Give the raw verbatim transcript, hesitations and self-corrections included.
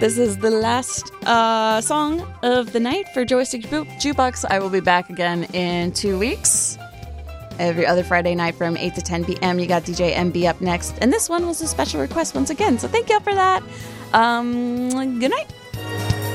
This is the last uh, song of the night for Joystick Ju- Jukebox. I will be back again in two weeks. Every other Friday night from eight to ten p.m. You got D J M B up next. And this one was a special request once again. So thank y'all for that. Um, good night.